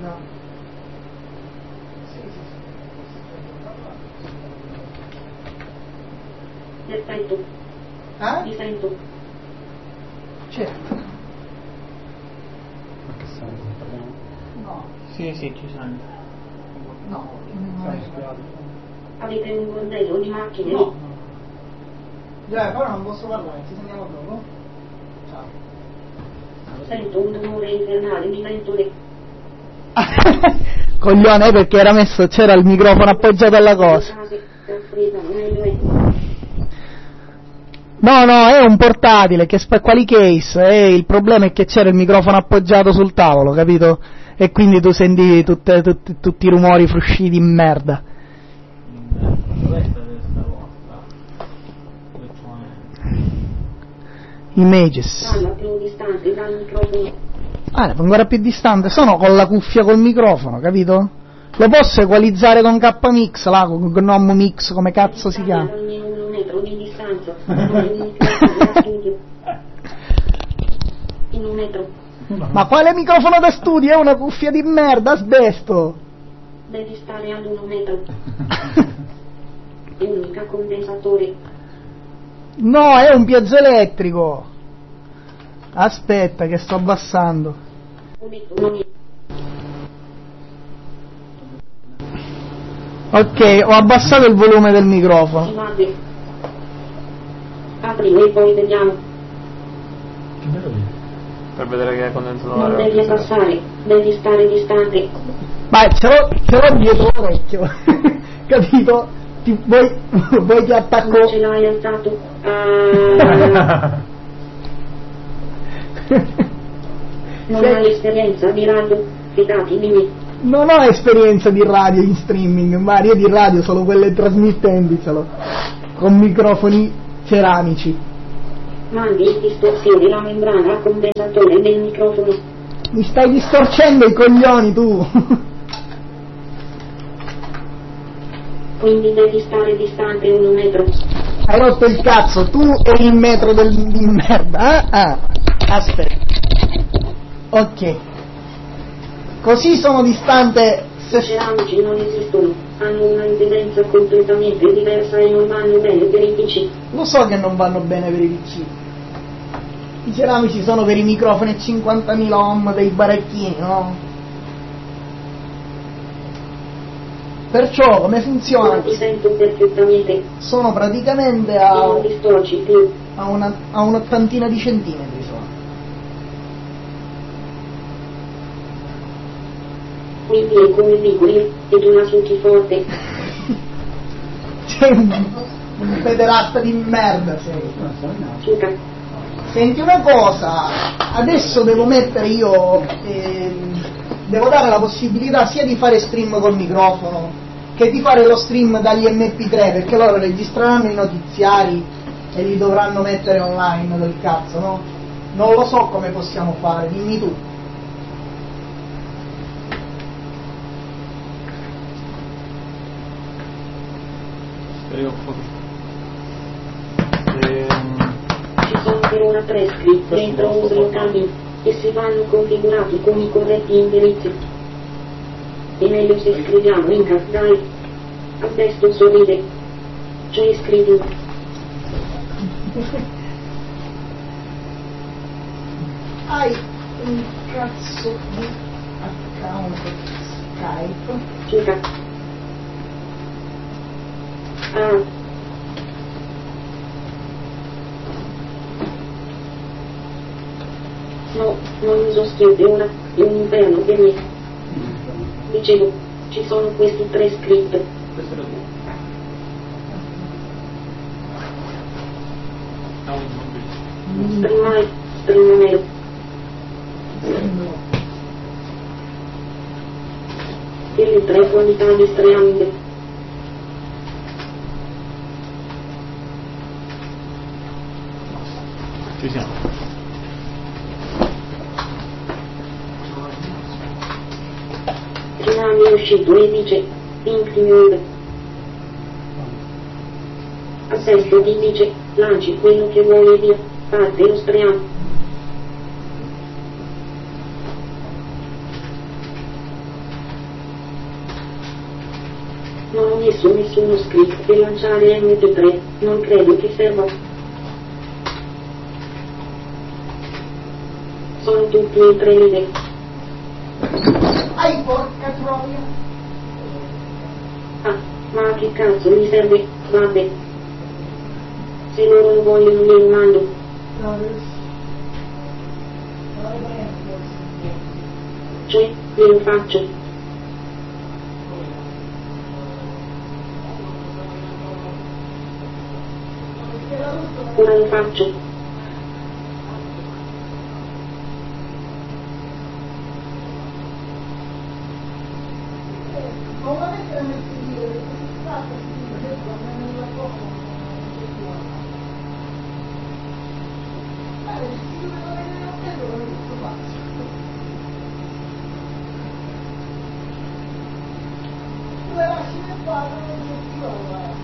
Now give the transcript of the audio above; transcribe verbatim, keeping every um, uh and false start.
No. Perfetto. Eh? Mi sento. Certo. Ma che sente? No. Sì, sì, ci sente. No. Non è... Avete un bordello di macchine? No. Già, però non posso parlare, ci sentiamo dopo. Ciao. Sento un rumore infernale, mi sento le... Coglione, perché era messo, c'era il microfono appoggiato alla cosa. No, no, è un portatile, che sp- quali case? Eh, il problema è che c'era il microfono appoggiato sul tavolo, capito? E quindi tu sentivi tutte, tutti, tutti i rumori frusci di merda. Images. Parla più distante dal microfono. Ah, ancora più distante, sono con la cuffia col microfono, capito? Lo posso equalizzare con K-Mix, là, con Gnome Mix, come cazzo si chiama? Almeno un metro di distanza, in un studio. In un metro. Ma quale microfono da studio? È una cuffia di merda, asbesto! Devi stare ad un metro. È unica condensatore. No, è un piezoelettrico! Aspetta che sto abbassando. Ho detto non è. Ok, ho abbassato il volume del microfono. Si guardi. Apri e poi vediamo. Che bello lì. Per vedere che è condensatore. Non devi passare, devi stare distante. Ma ce l'ho, ce l'ho dietro l'orecchio, capito? Ti, vuoi, vuoi che attacco? Non ce l'hai alzato. Ah. Non Se- hai esperienza di radio, fidati di me. Non ho esperienza di radio in streaming, ma io di radio solo quelle trasmittenti ce l'ho, con microfoni ceramici. Mandi in distorsione la membrana a condensatore del microfono. Mi stai distorcendo i coglioni tu! Quindi devi stare distante un metro. Hai rotto il cazzo, tu e il metro del, di merda, eh? Ah, aspetta. Ok. Così sono distante... I ceramici non esistono, hanno una impedenza completamente diversa e non vanno bene per i P C. Lo so che non vanno bene per i P C. I ceramici sono per i microfoni a cinquantamila ohm dei baracchini, no? Perciò come funziona? Ma ti sento perfettamente. Sono praticamente E a, non distorci più. a, una, a un'ottantina di centimetri sono. Quindi è come dico io, ed una succhi forte. Sei un, un pederasta di merda sei. Suca. Senti una cosa, adesso devo mettere io, ehm, devo dare la possibilità sia di fare stream col microfono che di fare lo stream dagli M P tre, perché loro registreranno i notiziari e li dovranno mettere online del cazzo, no? Non lo so come possiamo fare, dimmi tu. Io ehm... Ci sono per ora tre script dentro uso locali e si vanno configurati con i corretti indirizzi. È meglio se scriviamo in cat, dai. Adesso sorride. Cioè scrivi. Hai un cazzo di account Skype? Suca. Ah. No, non uso Skype ora, è un inferno per me. Dicevo, ci sono questi tre script. questo è lo dico. No, non vedo. Streamai, stream nero. E le tre qualità di streaming. Ci siamo. Prima mi è uscito e dice Pink News. A sesto ti dice lanci quello che vuoi e via, parte lo stream. Non ho messo nessuno script per lanciare M P tre, non credo che serva. Sono tutti in tre righe. Ai porca troia! Ah, ma a che cazzo mi serve? Vabbè. Se loro lo vogliono me lo mando. No, no, Cioè, glielo faccio. Ora lo faccio. non la mettere nel sedile perché si sta per sedile nella cosa ma il sedile deve vedere lo stesso come questo pazzo dove lasci nel quadro non si trova